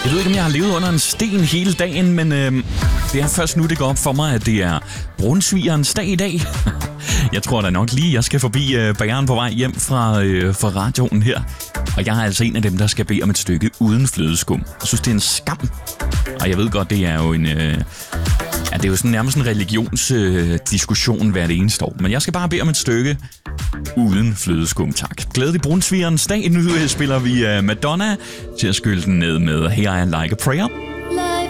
Jeg ved ikke, om jeg har levet under en sten hele dagen, men det er først nu, det går op for mig, at det er brunsvigerens dag i dag. Jeg tror da nok lige, jeg skal forbi bageren på vej hjem fra radioen her. Og jeg er altså en af dem, der skal bede om et stykke uden flødeskum. Jeg synes, det er en skam. Og jeg ved godt, det er jo en... det er jo sådan nærmest en religionsdiskussion hvert eneste år. Men jeg skal bare bede om et stykke uden flødeskum, tak. Glædelig brunsvigerens dag. Nu spiller vi Madonna til at skylde den ned med Here I Like a Prayer.